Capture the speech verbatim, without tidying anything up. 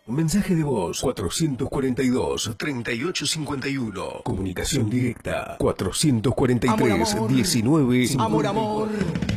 Mensaje de voz cuatrocientos cuarenta y dos, treinta y ocho cincuenta y uno. Comunicación directa cuatrocientos cuarenta y tres, diecinueve cincuenta y cuatro. Amor, amor.